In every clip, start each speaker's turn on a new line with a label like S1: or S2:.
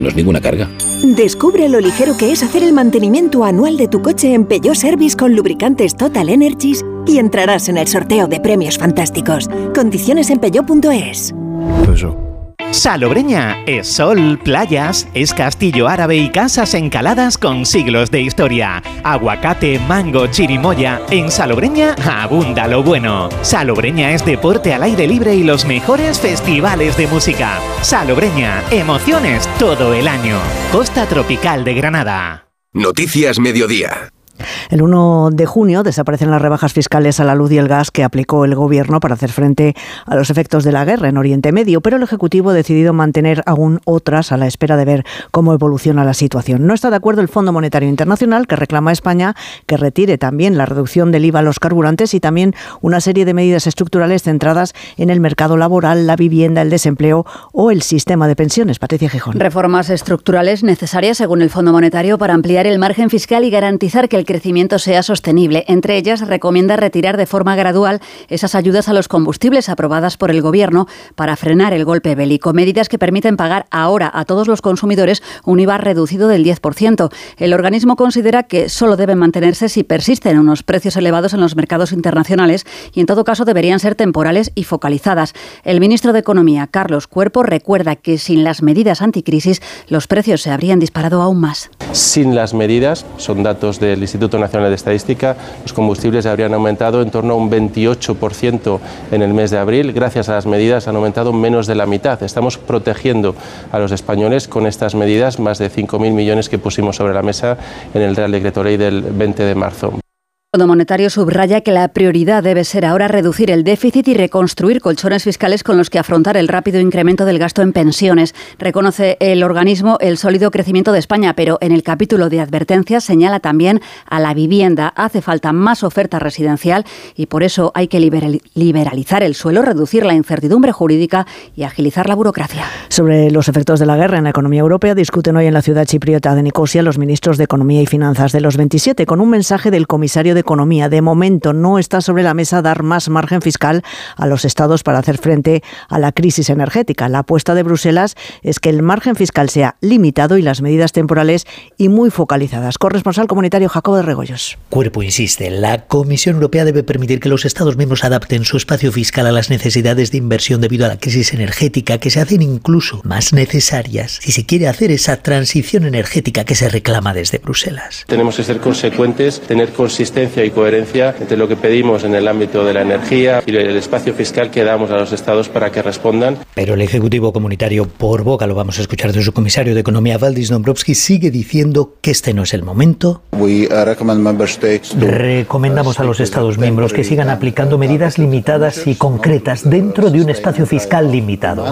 S1: No es ninguna carga.
S2: Descubre lo ligero que es hacer el mantenimiento anual de tu coche en Peugeot Service con lubricantes Total Energies y entrarás en el sorteo de premios fantásticos. Condiciones en peugeot.es.
S3: Salobreña es sol, playas, es castillo árabe y casas encaladas con siglos de historia. Aguacate, mango, chirimoya. En Salobreña abunda lo bueno. Salobreña es deporte al aire libre y los mejores festivales de música. Salobreña, emociones todo el año. Costa Tropical de Granada.
S4: Noticias Mediodía.
S5: El 1 de junio desaparecen las rebajas fiscales a la luz y el gas que aplicó el Gobierno para hacer frente a los efectos de la guerra en Oriente Medio, pero el Ejecutivo ha decidido mantener aún otras a la espera de ver cómo evoluciona la situación. No está de acuerdo el Fondo Monetario Internacional, que reclama a España que retire también la reducción del IVA a los carburantes y también una serie de medidas estructurales centradas en el mercado laboral, la vivienda, el desempleo o el sistema de pensiones. Patricia Gijón.
S6: Reformas estructurales necesarias, según el Fondo Monetario, para ampliar el margen fiscal y garantizar que el crecimiento sea sostenible. Entre ellas, recomienda retirar de forma gradual esas ayudas a los combustibles aprobadas por el Gobierno para frenar el golpe bélico. Medidas que permiten pagar ahora a todos los consumidores un IVA reducido del 10%. El organismo considera que solo deben mantenerse si persisten unos precios elevados en los mercados internacionales y, en todo caso, deberían ser temporales y focalizadas. El ministro de Economía, Carlos Cuerpo, recuerda que sin las medidas anticrisis los precios se habrían disparado aún más.
S7: Sin las medidas, son datos del Instituto Nacional de Estadística, los combustibles habrían aumentado en torno a un 28% en el mes de abril. Gracias a las medidas han aumentado menos de la mitad. Estamos protegiendo a los españoles con estas medidas, más de 5.000 millones que pusimos sobre la mesa en el Real Decreto Ley del 20 de marzo.
S6: El Fondo Monetario subraya que la prioridad debe ser ahora reducir el déficit y reconstruir colchones fiscales con los que afrontar el rápido incremento del gasto en pensiones. Reconoce el organismo el sólido crecimiento de España, pero en el capítulo de advertencias señala también a la vivienda. Hace falta más oferta residencial y por eso hay que liberalizar el suelo, reducir la incertidumbre jurídica y agilizar la burocracia.
S5: Sobre los efectos de la guerra en la economía europea discuten hoy en la ciudad chipriota de Nicosia los ministros de Economía y Finanzas de los 27 con un mensaje del comisario de Economía. De momento no está sobre la mesa dar más margen fiscal a los estados para hacer frente a la crisis energética. La apuesta de Bruselas es que el margen fiscal sea limitado y las medidas temporales y muy focalizadas. Corresponsal comunitario Jacobo de Regoyos.
S8: Cuerpo insiste, la Comisión Europea debe permitir que los estados miembros adapten su espacio fiscal a las necesidades de inversión debido a la crisis energética, que se hacen incluso más necesarias si se quiere hacer esa transición energética que se reclama desde Bruselas.
S7: Tenemos que ser consecuentes, tener consistencia y coherencia entre lo que pedimos en el ámbito de la energía y el espacio fiscal que damos a los estados para que respondan.
S8: Pero el Ejecutivo Comunitario, por boca, lo vamos a escuchar de su comisario de Economía, Valdis Dombrovskis, sigue diciendo que este no es el momento. Recomendamos a los estados miembros que sigan aplicando medidas limitadas y concretas dentro de un espacio fiscal limitado.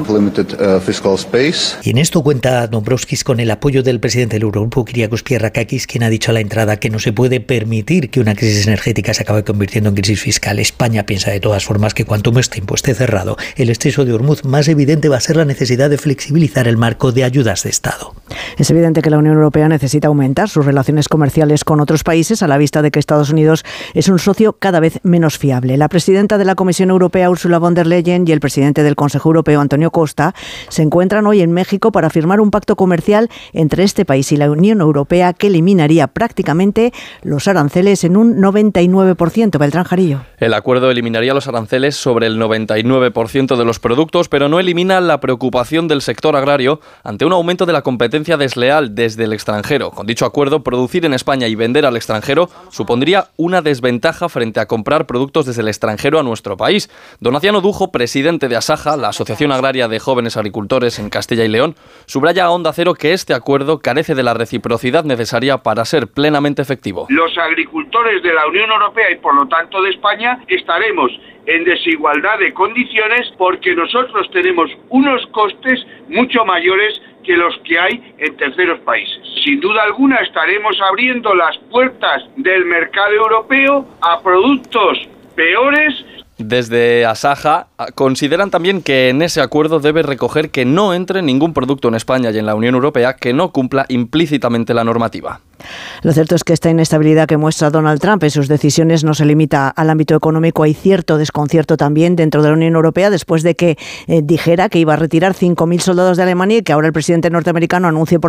S8: Y en esto cuenta Dombrovskis con el apoyo del presidente del Eurogrupo, Kyriakos Pierrakakis, quien ha dicho a la entrada que no se puede permitir que una crisis energética se acabe convirtiendo en crisis fiscal. España piensa de todas formas que cuanto más tiempo esté cerrado el estrecho de Hormuz, más evidente va a ser la necesidad de flexibilizar el marco de ayudas de Estado.
S5: Es evidente que la Unión Europea necesita aumentar sus relaciones comerciales con otros países a la vista de que Estados Unidos es un socio cada vez menos fiable. La presidenta de la Comisión Europea, Ursula von der Leyen, y el presidente del Consejo Europeo, Antonio Costa, se encuentran hoy en México para firmar un pacto comercial entre este país y la Unión Europea que eliminaría prácticamente los aranceles en un 99%. Beltrán Jarillo.
S9: El acuerdo eliminaría los aranceles sobre el 99% de los productos, pero no elimina la preocupación del sector agrario ante un aumento de la competencia desleal desde el extranjero. Con dicho acuerdo, producir en España y vender al extranjero supondría una desventaja frente a comprar productos desde el extranjero a nuestro país. Donaciano Dujo, presidente de Asaja, la Asociación Agraria de Jóvenes Agricultores en Castilla y León, subraya a Onda Cero que este acuerdo carece de la reciprocidad necesaria para ser plenamente efectivo.
S10: Los agricultores de la Unión Europea y por lo tanto de España estaremos en desigualdad de condiciones porque nosotros tenemos unos costes mucho mayores que los que hay en terceros países. Sin duda alguna estaremos abriendo las puertas del mercado europeo a productos peores.
S9: Desde Asaja consideran también que en ese acuerdo debe recoger que no entre ningún producto en España y en la Unión Europea que no cumpla implícitamente la normativa.
S5: Lo cierto es que esta inestabilidad que muestra Donald Trump en sus decisiones no se limita al ámbito económico. Hay cierto desconcierto también dentro de la Unión Europea después de que dijera que iba a retirar 5.000 soldados de Alemania y que ahora el presidente norteamericano anuncie por